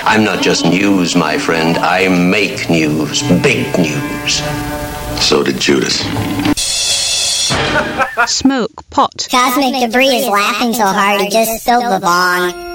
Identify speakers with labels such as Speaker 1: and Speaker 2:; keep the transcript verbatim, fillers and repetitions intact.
Speaker 1: I'm not just news, my friend. I make news. Big news.
Speaker 2: So did Judas.
Speaker 3: Smoke pot.
Speaker 4: Cosmic debris is laughing so hard he just spilled the bong.